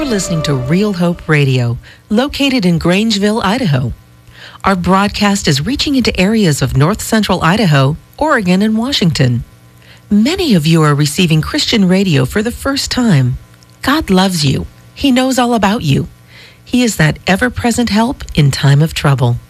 listening to Real Hope Radio, located in Grangeville, Idaho. Our broadcast is reaching into areas of north central Idaho, Oregon, and Washington. Many of you are receiving Christian radio for the first time. God loves you. He knows all about you. He is that ever-present help in time of trouble.